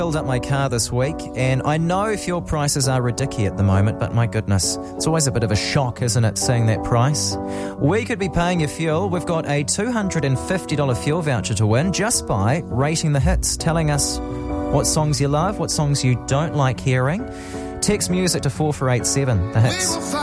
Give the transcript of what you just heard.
Filled up my car this week, and I know fuel prices are ridiculous at the moment, but my goodness, it's always a bit of a shock, isn't it, seeing that price? We could be paying your fuel. We've got a $250 fuel voucher to win just by rating the hits, telling us what songs you love, what songs you don't like hearing. Text music to 4487, the hits.